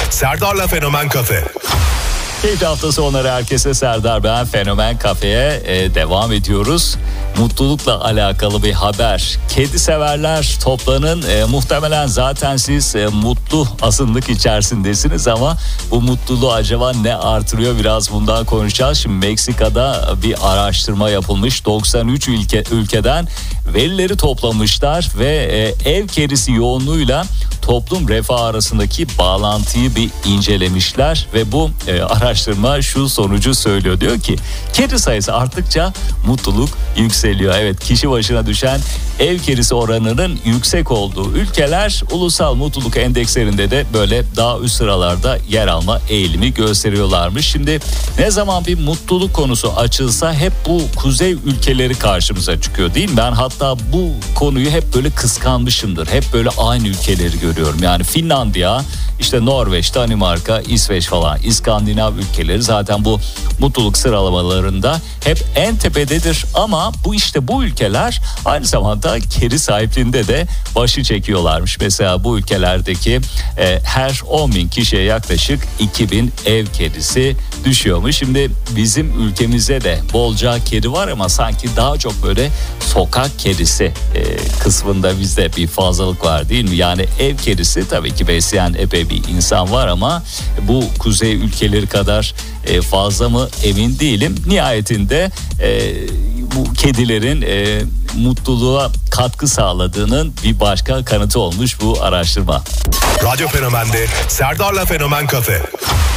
Serdar'la Fenomen Kafe. Keyifli hafta sonları herkese, Serdar ben. Fenomen Kafe'ye devam ediyoruz. Mutlulukla alakalı bir haber. Kedi severler toplanın. Muhtemelen zaten siz mutlu azınlık içerisindesiniz ama bu mutluluğu acaba ne artırıyor? Biraz bundan konuşacağız. Şimdi Meksika'da bir araştırma yapılmış. 93 ülkeden verileri toplamışlar ve ev kedisi yoğunluğuyla toplum refahı arasındaki bağlantıyı bir incelemişler ve bu araştırma şu sonucu söylüyor. Diyor ki kedi sayısı arttıkça mutluluk yükseliyor. Evet, kişi başına düşen ev kedisi oranının yüksek olduğu ülkeler ulusal mutluluk endekslerinde de böyle daha üst sıralarda yer alma eğilimi gösteriyorlarmış. Şimdi ne zaman bir mutluluk konusu açılsa hep bu kuzey ülkeleri karşımıza çıkıyor değil mi? Ben hatta bu konuyu hep böyle kıskanmışımdır. Hep böyle aynı ülkeleri görüyorum. Yani Finlandiya, işte Norveç, Danimarka, İsveç falan, İskandinav ülkeleri zaten bu mutluluk sıralamalarında hep en tepededir. Ama bu ülkeler aynı zamanda kedi sahipliğinde de başı çekiyorlarmış. Mesela bu ülkelerdeki her 10.000 kişiye yaklaşık 2.000 ev kedisi düşüyormuş. Şimdi bizim ülkemizde de bolca kedi var ama sanki daha çok böyle sokak kedisi kısmında bizde bir fazlalık var değil mi? Yani ev kedisi tabii ki besleyen epey bir insan var ama bu kuzey ülkeleri kadar fazla mı emin değilim. Nihayetinde bu kedilerin mutluluğa katkı sağladığının bir başka kanıtı olmuş bu araştırma. Radyo Fenomen'de Serdar'la Fenomen Kafe.